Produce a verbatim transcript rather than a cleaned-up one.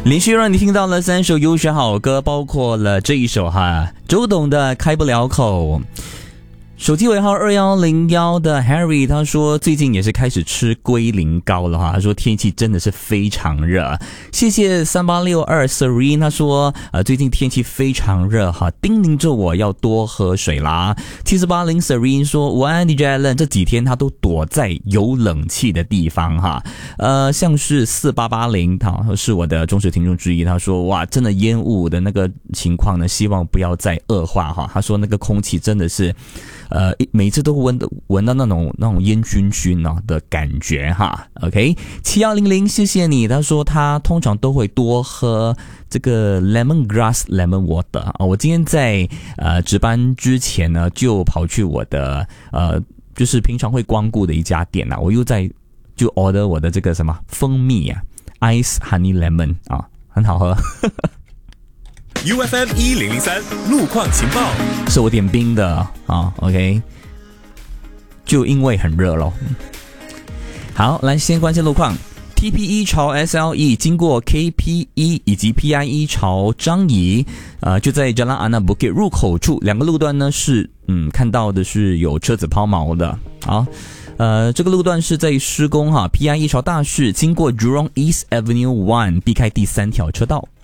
连续让你听到了三首优选好歌，包括了这一首哈，周董的开不了口。手机尾号二一零一的 Harry 他说最近也是开始吃龟苓膏了哈，他说天气真的是非常热。谢谢三八六二 Serene 他说呃最近天气非常热哈，叮咛着我要多喝水啦。七四八零 Serene 说我安 D J Allen 这几天他都躲在有冷气的地方哈。呃像是四八八零他是我的忠实听众之一，他说哇真的烟雾的那个情况呢希望不要再恶化哈。他说那个空气真的是呃，每次都闻到闻到那种那种烟熏熏啊的感觉哈。OK， 七一零零，谢谢你。他说他通常都会多喝这个 lemongrass lemon water 啊。我今天在呃值班之前呢，就跑去我的呃就是平常会光顾的一家店啊，我又在就 order 我的这个什么蜂蜜啊 ，ice honey lemon 啊，很好喝。 U F M 一零零三路况情报， 是我点冰的啊 ，OK， 就因为很热咯。好，来先关心路况。T P E 朝 S L E 经过 K P E 以及 P I E 朝张仪，呃，就在 Jalan Anak Bukit 入口处，两个路段呢是嗯看到的是有车子抛锚的。好，呃，这个路段是在施工哈 ，P I E 朝大市经过 Jurong East Avenue One， 避开第三条车道。